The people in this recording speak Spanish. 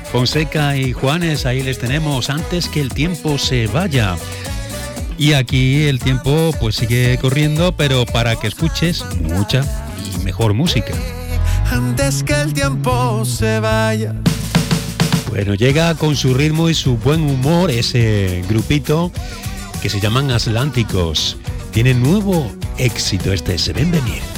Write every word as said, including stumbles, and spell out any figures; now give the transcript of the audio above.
Fonseca y Juanes, ahí les tenemos, antes que el tiempo se vaya. Y aquí el tiempo pues sigue corriendo, pero para que escuches mucha y mejor música. Antes que el tiempo se vaya. Bueno, llega con su ritmo y su buen humor ese grupito que se llaman Atlánticos. Tiene nuevo éxito este, Se ven venir.